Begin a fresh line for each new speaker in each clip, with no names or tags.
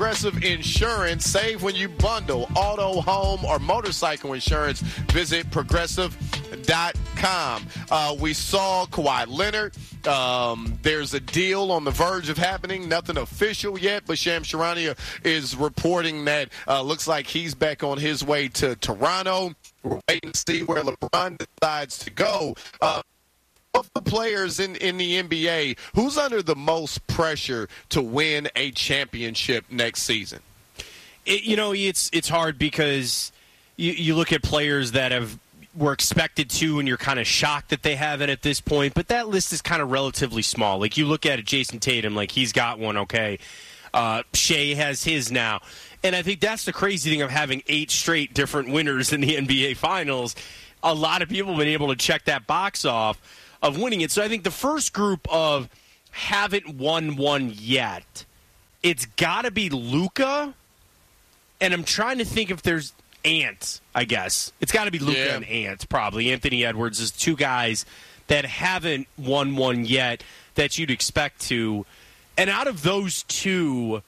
Progressive Insurance. Save when you bundle auto, home, or motorcycle insurance. Visit Progressive.com. We saw Kawhi Leonard. There's a deal on the verge of happening. Nothing official yet, but Shams Charania is reporting that looks like he's back on his way to Toronto. We're waiting to see where LeBron decides to go. Of the players in the NBA, who's under the most pressure to win a championship next season?
It's hard because you look at players that were expected to, and you're kind of shocked that they haven't at this point. But that list is kind of relatively small. Like, you look at it, Jason Tatum, like, he's got one, okay. Shea has his now. And I think that's the crazy thing of having 8 straight different winners in the NBA Finals. A lot of people have been able to check that box off of winning it. So I think the first group of haven't won one yet, it's got to be Luka. And I'm trying to think if there's Ant, I guess. It's got to be Luka and Ant, probably. Anthony Edwards is 2 guys that haven't won one yet that you'd expect to. And out of those 2,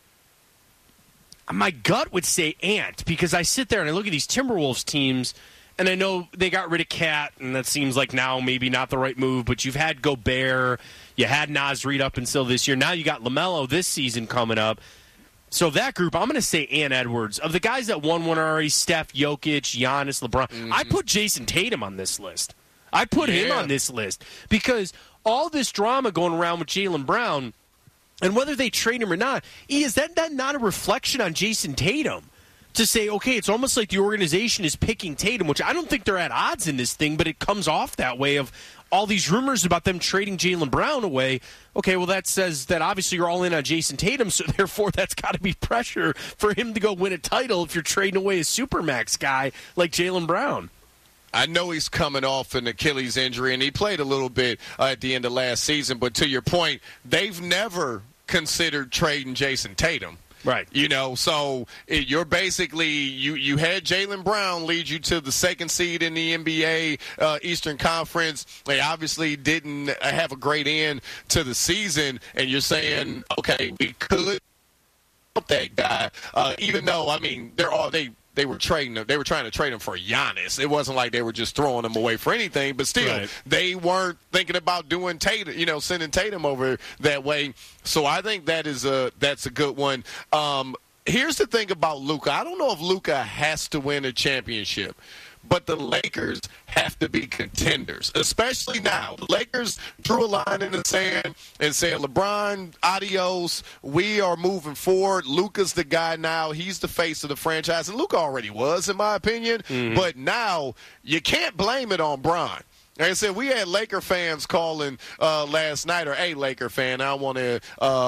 my gut would say Ant, because I sit there and I look at these Timberwolves teams, and I know they got rid of Cat, and that seems like now maybe not the right move, but you've had Gobert, you had Naz Reid up until this year. Now you got LaMelo this season coming up. So that group, I'm going to say Ant Edwards. Of the guys that won one already, Steph, Jokic, Giannis, LeBron, I put Jason Tatum on this list. I put him on this list because all this drama going around with Jaylen Brown, and whether they trade him or not, is that not a reflection on Jason Tatum? To say, okay, it's almost like the organization is picking Tatum, which I don't think they're at odds in this thing, but it comes off that way of all these rumors about them trading Jaylen Brown away. Okay, well, that says that obviously you're all in on Jason Tatum, so therefore that's got to be pressure for him to go win a title if you're trading away a Supermax guy like Jaylen Brown.
I know he's coming off an Achilles injury, and he played a little bit at the end of last season, but to your point, they've never considered trading Jason Tatum.
Right.
So you're basically, you had Jaylen Brown lead you to the 2nd seed in the NBA Eastern Conference. They obviously didn't have a great end to the season, and you're saying, okay, we could help that guy, even though, I mean, they were trading him. They were trying to trade him for Giannis. It wasn't like they were just throwing him away for anything, but still, They weren't thinking about doing Tatum, sending Tatum over that way. So I think that's a good one. Here's the thing about Luka. I don't know if Luka has to win a championship, but the Lakers have to be contenders, especially now. The Lakers drew a line in the sand and said, LeBron, adios. We are moving forward. Luka's the guy now. He's the face of the franchise. And Luka already was, in my opinion. But now you can't blame it on Bron. Like I said, we had Laker fans calling last night, or a Laker fan. I don't want to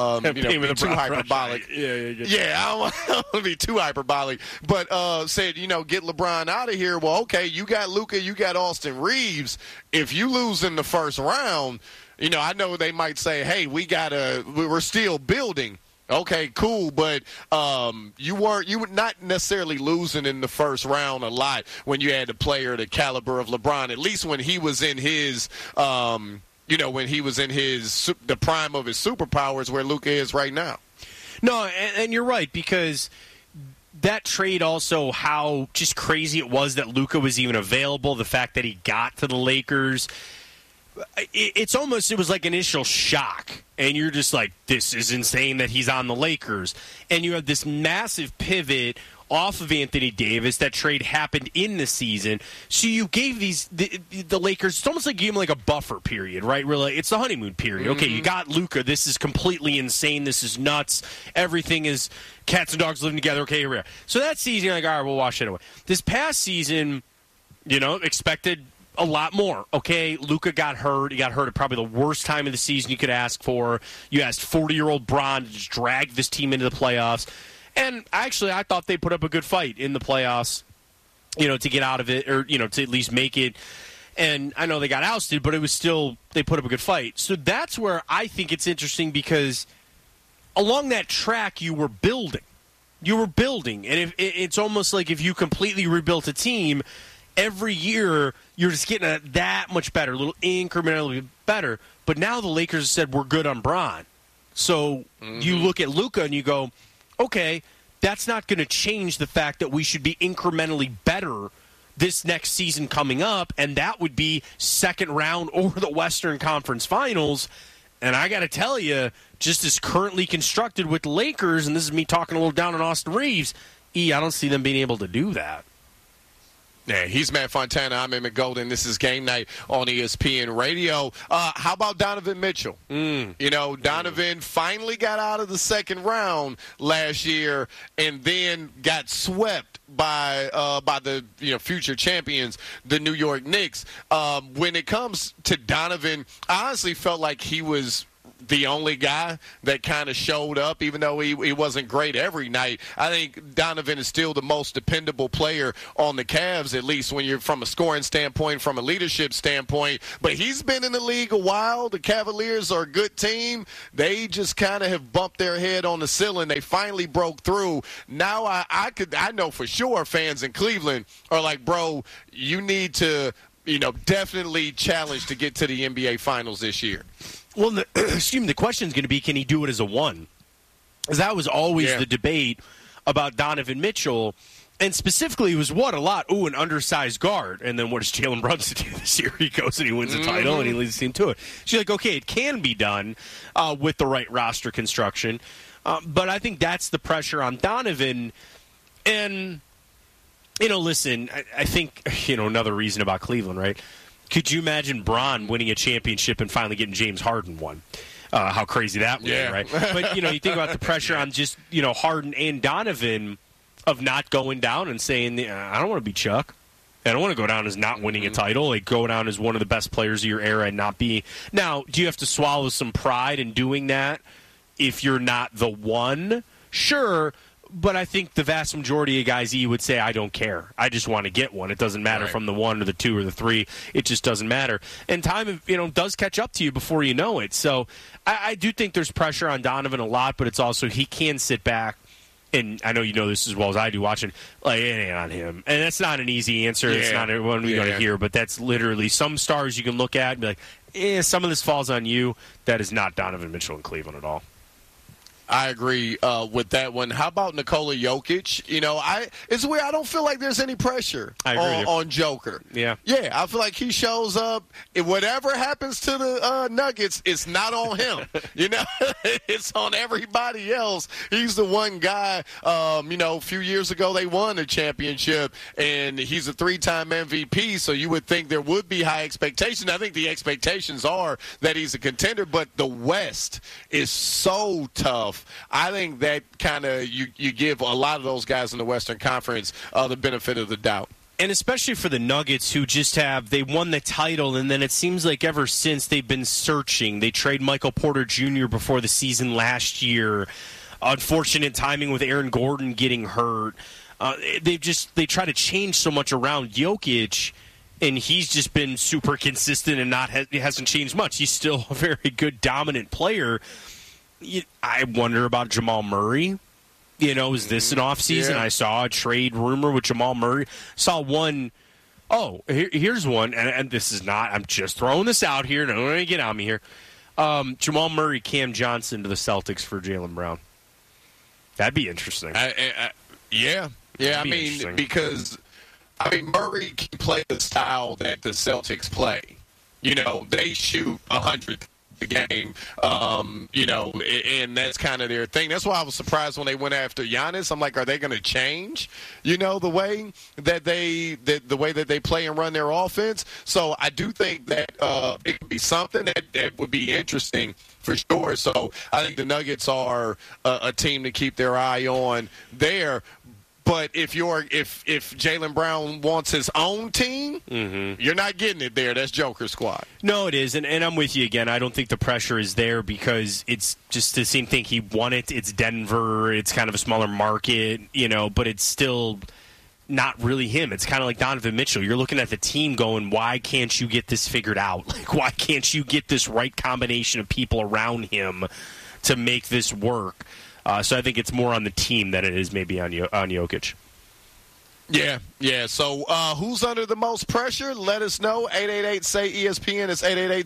be too hyperbolic. Yeah, I don't want to be too hyperbolic. But said, get LeBron out of here. Well, okay, you got Luka, you got Austin Reeves. If you lose in the first round, I know they might say, hey, we're still building. Okay, cool, but you were not necessarily losing in the first round a lot when you had a player the caliber of LeBron. At least when he was in his, when he was in the prime of his superpowers, where Luka is right now.
No, and you're right, because that trade also, how just crazy it was that Luka was even available. The fact that he got to the Lakers. It was like initial shock, and you're just like, this is insane that he's on the Lakers. And you have this massive pivot off of Anthony Davis. That trade happened in the season. So you gave the Lakers, it's almost like you gave them like a buffer period, right? Really, it's the honeymoon period. Okay, you got Luka. This is completely insane. This is nuts. Everything is cats and dogs living together. Okay, here we are. So that season, you're like, all right, we'll wash it away. This past season, expected a lot more. Okay, Luka got hurt. He got hurt at probably the worst time of the season you could ask for. You asked 40-year-old Bron to just drag this team into the playoffs. And actually, I thought they put up a good fight in the playoffs, to get out of it, or, to at least make it. And I know they got ousted, but it was still, they put up a good fight. So that's where I think it's interesting, because along that track, you were building. And it's almost like if you completely rebuilt a team, every year you're just getting that much better, a little incrementally better. But now the Lakers said, we're good on Bron. So you look at Luka and you go, okay, that's not going to change the fact that we should be incrementally better this next season coming up, and that would be second round or the Western Conference Finals. And I got to tell you, just as currently constructed with the Lakers, and this is me talking a little down on Austin Reeves, I don't see them being able to do that.
Yeah, he's Matt Fontana. I'm Emmett Golden. This is Game Night on ESPN Radio. How about Donovan Mitchell? Donovan finally got out of the second round last year and then got swept by the future champions, the New York Knicks. When it comes to Donovan, I honestly felt like he was the only guy that kind of showed up, even though he wasn't great every night. I think Donovan is still the most dependable player on the Cavs, at least when you're from a scoring standpoint, from a leadership standpoint. But he's been in the league a while. The Cavaliers are a good team. They just kind of have bumped their head on the ceiling. They finally broke through. Now I know for sure fans in Cleveland are like, bro, you need to definitely challenge to get to the NBA Finals this year.
Well, the question is going to be, can he do it as a one? Because that was always the debate about Donovan Mitchell. And specifically, it was an undersized guard. And then what does Jalen Brunson do this year? He goes and he wins the title and he leads the team to it. She's like, okay, it can be done with the right roster construction. But I think that's the pressure on Donovan. And, listen, I think, another reason about Cleveland, right? Could you imagine Bron winning a championship and finally getting James Harden one? How crazy that would be, right? But, you think about the pressure on just, Harden and Donovan of not going down and saying, I don't want to be Chuck. I don't want to go down as not winning a title. Like, go down as one of the best players of your era and not be. Now, do you have to swallow some pride in doing that if you're not the one? Sure. But I think the vast majority of guys would say, I don't care. I just want to get one. It doesn't matter from the 1 or the 2 or the 3. It just doesn't matter. And time, does catch up to you before you know it. So I do think there's pressure on Donovan a lot, but it's also he can sit back. And I know you know this as well as I do watching, like, it ain't on him. And that's not an easy answer. It's not one we're going to hear, but that's literally some stars you can look at and be like, some of this falls on you. That is not Donovan Mitchell in Cleveland at all.
I agree with that one. How about Nikola Jokic? It's weird. I don't feel like there's any pressure on Joker.
Yeah,
I feel like he shows up. Whatever happens to the Nuggets, it's not on him. It's on everybody else. He's the one guy. A few years ago they won a championship, and he's a 3-time MVP. So you would think there would be high expectations. I think the expectations are that he's a contender, but the West is so tough. I think that kind of you give a lot of those guys in the Western Conference the benefit of the doubt.
And especially for the Nuggets, who they won the title, and then it seems like ever since they've been searching. They trade Michael Porter Jr. before the season last year. Unfortunate timing with Aaron Gordon getting hurt. They try to change so much around Jokic, and he's just been super consistent and hasn't changed much. He's still a very good, dominant player. I wonder about Jamal Murray. Is this an offseason? I saw a trade rumor with Jamal Murray. Saw one. Here's one, and this is not. I'm just throwing this out here. Don't get on me here. Jamal Murray, Cam Johnson to the Celtics for Jaylen Brown. That'd be interesting.
Because Murray can play the style that the Celtics play. They shoot 100 the game, and that's kind of their thing. That's why I was surprised when they went after Giannis. I'm like, are they going to change, the way that they play and run their offense? So I do think that it could be something that would be interesting for sure. So I think the Nuggets are a team to keep their eye on there. But if Jaylen Brown wants his own team, you're not getting it there. That's Joker squad.
No, it is, and I'm with you again. I don't think the pressure is there because it's just the same thing. He won it. It's Denver. It's kind of a smaller market, but it's still not really him. It's kind of like Donovan Mitchell. You're looking at the team going, why can't you get this figured out? Like, why can't you get this right combination of people around him to make this work? So I think it's more on the team than it is maybe on Jokic.
Yeah. So who's under the most pressure? Let us know. 888-SAY-ESPN. It's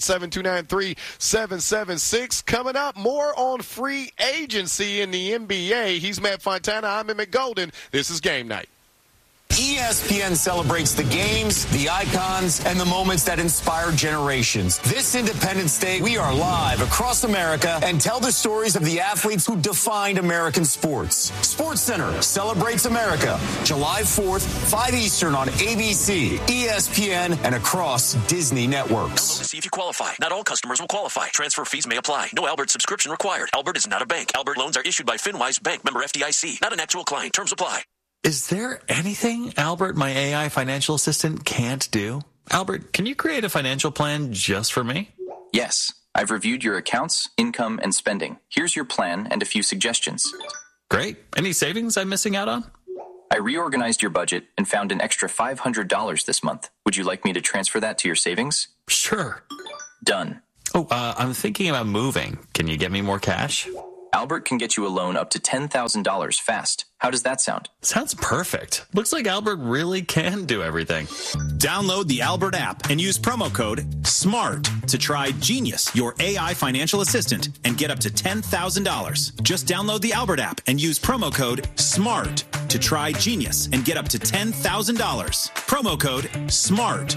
888-729-3776. Coming up, more on free agency in the NBA. He's Matt Fontana. I'm Emmett Golden. This is Game Night.
ESPN celebrates the games, the icons, and the moments that inspire generations. This Independence Day, we are live across America and tell the stories of the athletes who defined American sports. SportsCenter celebrates America, July 4th, 5 Eastern on ABC, ESPN, and across Disney networks.
Download to see if you qualify. Not all customers will qualify. Transfer fees may apply. No Albert subscription required. Albert is not a bank. Albert loans are issued by FinWise Bank, member FDIC. Not an actual client. Terms apply.
Is there anything Albert, my AI financial assistant, can't do? Albert, can you create a financial plan just for me?
Yes. I've reviewed your accounts, income, and spending. Here's your plan and a few suggestions.
Great. Any savings I'm missing out on?
I reorganized your budget and found an extra $500 this month. Would you like me to transfer that to your savings?
Sure.
Done.
Oh, I'm thinking about moving. Can you get me more cash?
Albert can get you a loan up to $10,000 fast. How does that sound?
Sounds perfect. Looks like Albert really can do everything.
Download the Albert app and use promo code SMART to try Genius, your AI financial assistant, and get up to $10,000. Just download the Albert app and use promo code SMART to try Genius and get up to $10,000. Promo code SMART.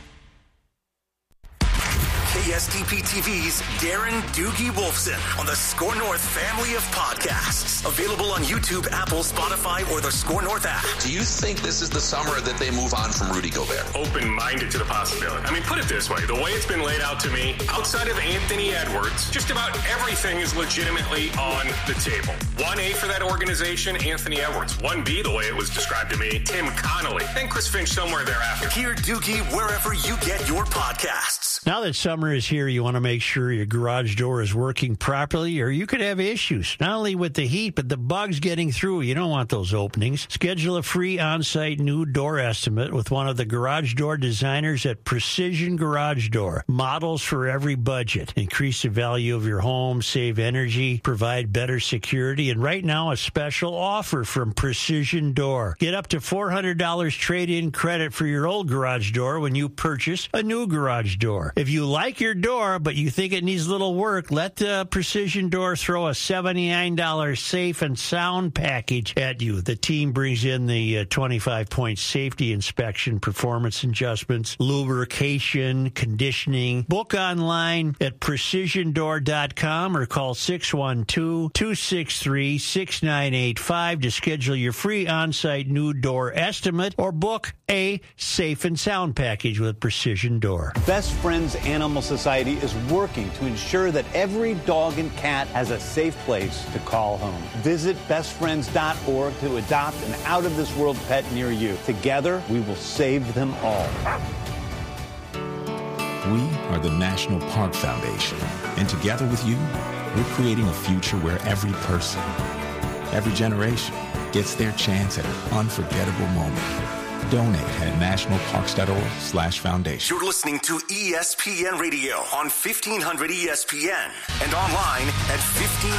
KSTP TV's Darren Doogie Wolfson on the Score North family of podcasts. Available on YouTube, Apple, Spotify, or the Score North app.
Do you think this is the summer that they move on from Rudy Gobert?
Open-minded to the possibility. I mean, put it this way. The way it's been laid out to me, outside of Anthony Edwards, just about everything is legitimately on the table. 1A for that organization, Anthony Edwards. 1B, the way it was described to me, Tim Connolly. Then Chris Finch somewhere thereafter.
Hear Doogie wherever you get your podcasts.
Now that summer is here, you want to make sure your garage door is working properly, or you could have issues, not only with the heat, but the bugs getting through. You don't want those openings. Schedule a free on-site new door estimate with one of the garage door designers at Precision Garage Door. Models for every budget. Increase the value of your home, save energy, provide better security, and right now a special offer from Precision Door. Get up to $400 trade-in credit for your old garage door when you purchase a new garage door. If you like your door, but you think it needs a little work, let Precision Door throw a $79 safe and sound package at you. The team brings in the 25-point safety inspection, performance adjustments, lubrication, conditioning. Book online at precisiondoor.com or call 612-263-6985 to schedule your free on-site new door estimate or book a safe and sound package with Precision Door.
Best Friends Animal Society is working to ensure that every dog and cat has a safe place to call home. Visit bestfriends.org to adopt an out-of-this-world pet near you. Together, we will save them all.
We are the National Park Foundation, and together with you, we're creating a future where every person, every generation gets their chance at an unforgettable moment. Donate at nationalparks.org/foundation.
You're listening to ESPN Radio on 1500 ESPN and online at 1500